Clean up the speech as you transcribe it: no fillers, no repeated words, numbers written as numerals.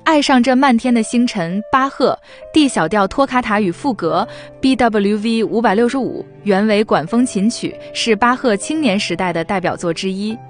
爱上这漫天的星辰，巴赫 D 小调托卡塔与赋格 BWV 565原为管风琴曲，是巴赫青年时代的代表作之一。